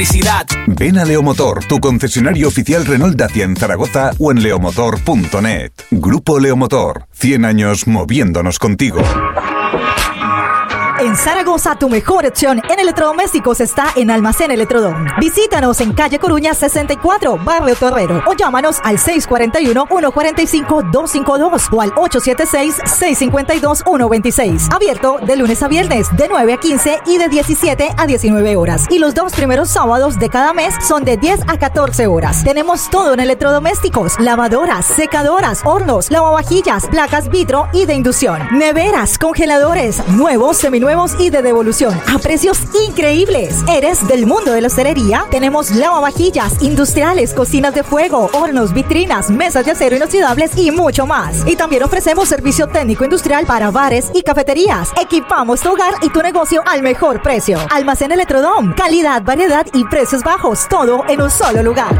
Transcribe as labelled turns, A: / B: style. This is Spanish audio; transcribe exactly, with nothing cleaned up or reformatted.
A: Ven a Leomotor, tu concesionario oficial Renault Dacia en Zaragoza o en leomotor punto net. Grupo Leomotor, cien años moviéndonos contigo.
B: En Zaragoza, tu mejor opción en electrodomésticos está en Almacén Electrodom. Visítanos en calle Coruña sesenta y cuatro, Barrio Torrero, o llámanos al seis cuatro uno, uno cuatro cinco, dos cinco dos o al ocho siete seis, seis cinco dos, uno dos seis. Abierto de lunes a viernes, de nueve a quince y de diecisiete a diecinueve horas. Y los dos primeros sábados de cada mes son de diez a catorce horas. Tenemos todo en electrodomésticos: lavadoras, secadoras, hornos, lavavajillas, placas vitro y de inducción, neveras, congeladores, nuevos, seminuevos y de devolución a precios increíbles. ¿Eres del mundo de la hostelería? Tenemos lavavajillas industriales, cocinas de fuego, hornos, vitrinas, mesas de acero inoxidables y mucho más. Y también ofrecemos servicio técnico industrial para bares y cafeterías. Equipamos tu hogar y tu negocio al mejor precio. Almacén Electrodom, calidad, variedad y precios bajos, todo en un solo lugar.